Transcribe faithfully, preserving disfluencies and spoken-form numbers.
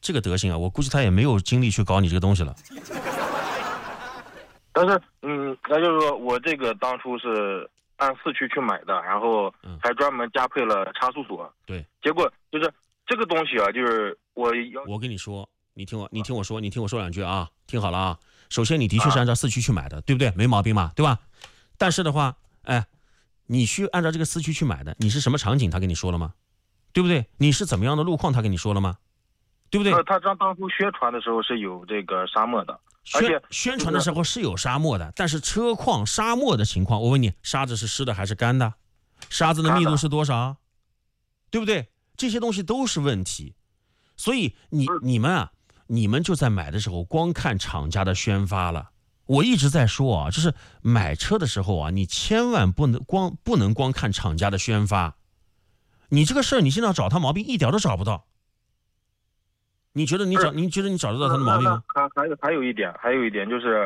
这个德行啊，我估计他也没有精力去搞你这个东西了。 但是，嗯，那就是说我这个当初是按四驱去买的，然后还专门加配了差速锁。 对， 结果就是这个东西啊，就是我要我跟你说，你听我，你听我说，你听我说两句啊，听好了啊。首先，你的确是按照四驱去买的，对不对？没毛病嘛，对吧？但是的话，哎，你去按照这个四驱去买的，你是什么场景？他跟你说了吗？对不对？你是怎么样的路况？他跟你说了吗？对不对？ 呃，他当当初宣传的时候是有这个沙漠的，而且宣宣传的时候是有沙漠的，但是车况沙漠的情况，我问你，沙子是湿的还是干的？沙子的密度是多少？对不对？这些东西都是问题。所以你你们啊，你们就在买的时候光看厂家的宣发了。我一直在说啊，就是买车的时候啊，你千万不能光不能光看厂家的宣发。你这个事儿，你现在要找他毛病，一点都找不到。你觉得你找你觉得你找得到他的毛病吗？ 还还有还有一点，还有一点就是，